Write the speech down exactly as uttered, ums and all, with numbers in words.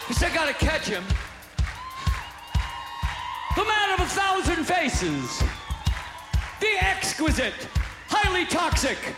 'cause I gotta catch him. The man of a thousand faces. The exquisite, highly toxic,